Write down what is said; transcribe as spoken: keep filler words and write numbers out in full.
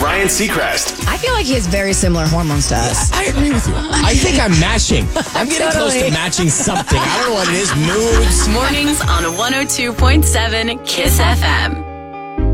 Ryan Seacrest. I feel like he has very similar hormones to us. I agree with you. I think I'm matching. I'm getting Totally. close to matching something. I don't know what it is. Moods. Mornings on one oh two point seven Kiss F M.